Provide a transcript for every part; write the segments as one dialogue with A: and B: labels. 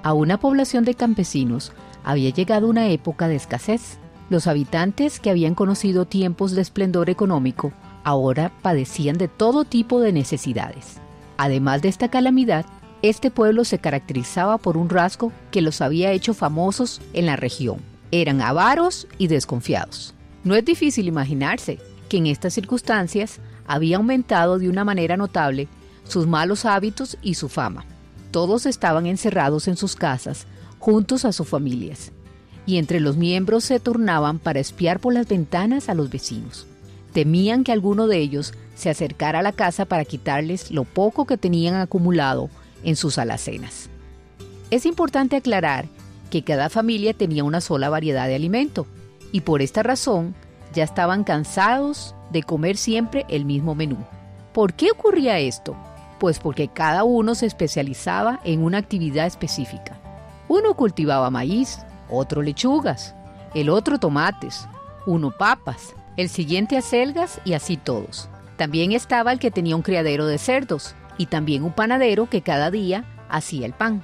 A: A una población de campesinos había llegado una época de escasez. Los habitantes, que habían conocido tiempos de esplendor económico, ahora padecían de todo tipo de necesidades. Además de esta calamidad, este pueblo se caracterizaba por un rasgo que los había hecho famosos en la región. Eran avaros y desconfiados. No es difícil imaginarse que en estas circunstancias había aumentado de una manera notable sus malos hábitos y su fama. Todos estaban encerrados en sus casas, juntos a sus familias, y entre los miembros se turnaban para espiar por las ventanas a los vecinos. Temían que alguno de ellos se acercara a la casa para quitarles lo poco que tenían acumulado en sus alacenas. Es importante aclarar que cada familia tenía una sola variedad de alimento, y por esta razón ya estaban cansados de comer siempre el mismo menú. ¿Por qué ocurría esto? Pues porque cada uno se especializaba en una actividad específica. Uno cultivaba maíz, otro lechugas, el otro tomates, uno papas, el siguiente acelgas y así todos. También estaba el que tenía un criadero de cerdos y también un panadero que cada día hacía el pan.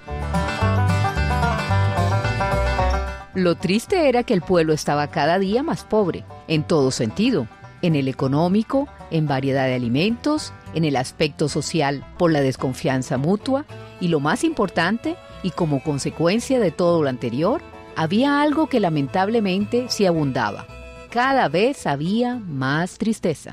A: Lo triste era que el pueblo estaba cada día más pobre, en todo sentido, en el económico, en variedad de alimentos, en el aspecto social por la desconfianza mutua y lo más importante, y como consecuencia de todo lo anterior, había algo que lamentablemente sí abundaba. Cada vez había más tristeza.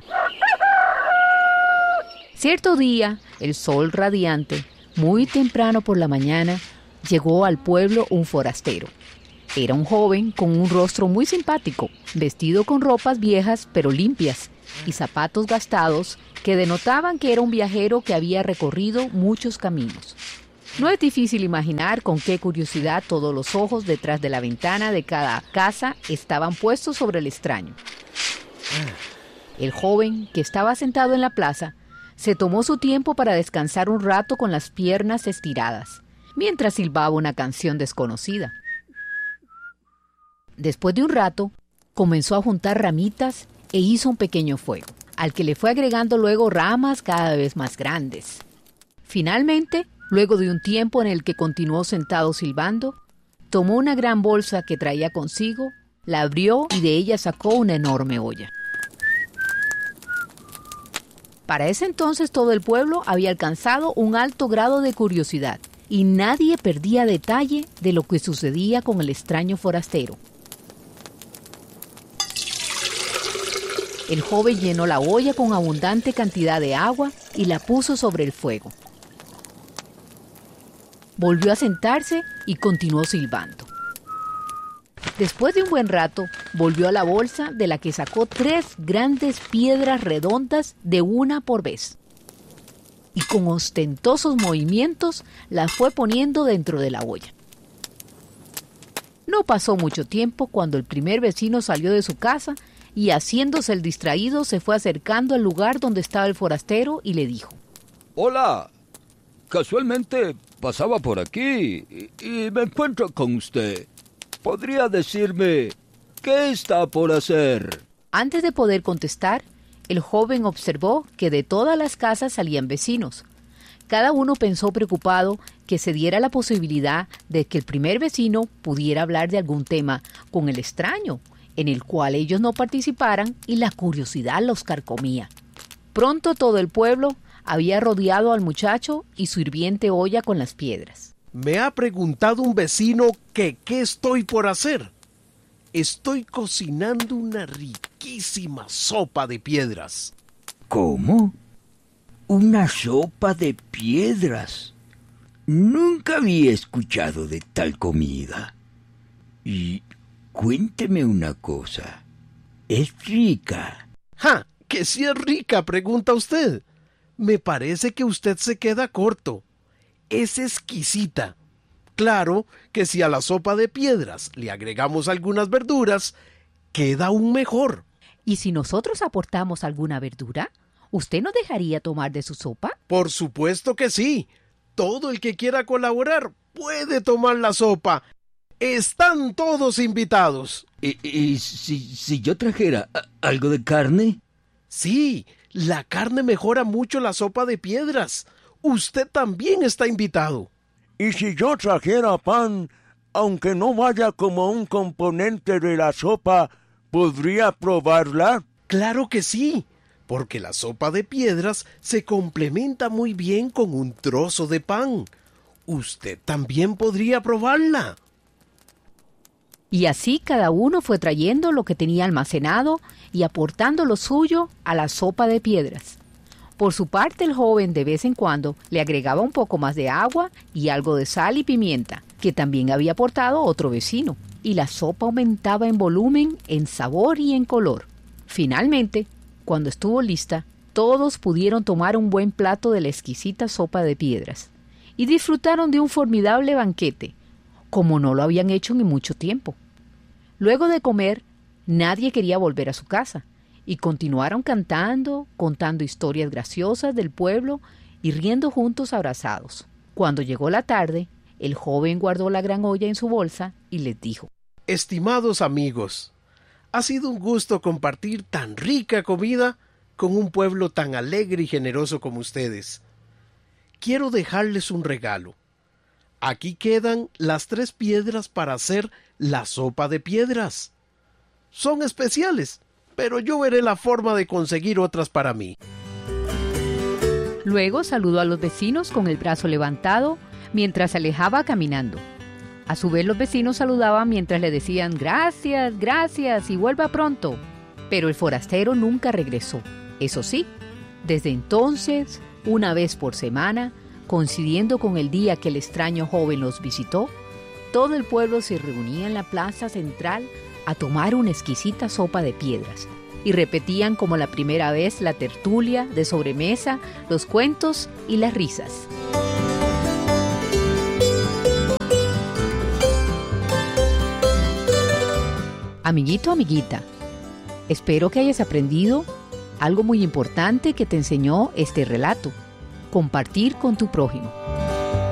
A: Cierto día, el sol radiante, muy temprano por la mañana, llegó al pueblo un forastero. Era un joven con un rostro muy simpático, vestido con ropas viejas pero limpias y zapatos gastados que denotaban que era un viajero que había recorrido muchos caminos. No es difícil imaginar con qué curiosidad todos los ojos detrás de la ventana de cada casa estaban puestos sobre el extraño. El joven, que estaba sentado en la plaza, se tomó su tiempo para descansar un rato con las piernas estiradas, mientras silbaba una canción desconocida. Después de un rato, comenzó a juntar ramitas e hizo un pequeño fuego, al que le fue agregando luego ramas cada vez más grandes. Finalmente, luego de un tiempo en el que continuó sentado silbando, tomó una gran bolsa que traía consigo, la abrió y de ella sacó una enorme olla. Para ese entonces todo el pueblo había alcanzado un alto grado de curiosidad y nadie perdía detalle de lo que sucedía con el extraño forastero. El joven llenó la olla con abundante cantidad de agua y la puso sobre el fuego. Volvió a sentarse y continuó silbando. Después de un buen rato, volvió a la bolsa de la que sacó 3 grandes piedras redondas de una por vez. Y con ostentosos movimientos las fue poniendo dentro de la olla. No pasó mucho tiempo cuando el primer vecino salió de su casa y, haciéndose el distraído, se fue acercando al lugar donde estaba el forastero y le dijo:
B: «Hola, casualmente pasaba por aquí y me encuentro con usted. ¿Podría decirme qué está por hacer?»
A: Antes de poder contestar, el joven observó que de todas las casas salían vecinos. Cada uno pensó preocupado que se diera la posibilidad de que el primer vecino pudiera hablar de algún tema con el extraño, en el cual ellos no participaran, y la curiosidad los carcomía. Pronto todo el pueblo había rodeado al muchacho y su hirviente olla con las piedras.
C: Me ha preguntado un vecino que qué estoy por hacer. Estoy cocinando una riquísima sopa de piedras.
D: ¿Cómo? ¿Una sopa de piedras? Nunca había escuchado de tal comida. Y cuénteme una cosa. ¿Es rica?
C: ¡Ja! ¿Que si es rica?, pregunta usted. Me parece que usted se queda corto. Es exquisita. Claro que si a la sopa de piedras le agregamos algunas verduras, queda aún mejor.
A: ¿Y si nosotros aportamos alguna verdura? ¿Usted nos dejaría tomar de su sopa?
C: Por supuesto que sí. Todo el que quiera colaborar puede tomar la sopa. Están todos invitados.
D: ¿Y si yo trajera algo de carne?
C: Sí, la carne mejora mucho la sopa de piedras. Usted también está invitado.
E: ¿Y si yo trajera pan, aunque no vaya como un componente de la sopa, podría probarla?
C: Claro que sí, porque la sopa de piedras se complementa muy bien con un trozo de pan. Usted también podría probarla.
A: Y así cada uno fue trayendo lo que tenía almacenado y aportando lo suyo a la sopa de piedras. Por su parte, el joven de vez en cuando le agregaba un poco más de agua y algo de sal y pimienta, que también había aportado otro vecino, y la sopa aumentaba en volumen, en sabor y en color. Finalmente, cuando estuvo lista, todos pudieron tomar un buen plato de la exquisita sopa de piedras y disfrutaron de un formidable banquete, como no lo habían hecho en mucho tiempo. Luego de comer, nadie quería volver a su casa, y continuaron cantando, contando historias graciosas del pueblo y riendo juntos abrazados. Cuando llegó la tarde, el joven guardó la gran olla en su bolsa y les dijo:
C: Estimados amigos, ha sido un gusto compartir tan rica comida con un pueblo tan alegre y generoso como ustedes. Quiero dejarles un regalo. Aquí quedan las 3 piedras para hacer la sopa de piedras. Son especiales, pero yo veré la forma de conseguir otras para mí.
A: Luego saludó a los vecinos con el brazo levantado mientras se alejaba caminando. A su vez los vecinos saludaban mientras le decían gracias, gracias y vuelva pronto. Pero el forastero nunca regresó. Eso sí, desde entonces, una vez por semana, coincidiendo con el día que el extraño joven los visitó, todo el pueblo se reunía en la plaza central a tomar una exquisita sopa de piedras y repetían como la primera vez la tertulia de sobremesa, los cuentos y las risas. Amiguito, amiguita, espero que hayas aprendido algo muy importante que te enseñó este relato: compartir con tu prójimo.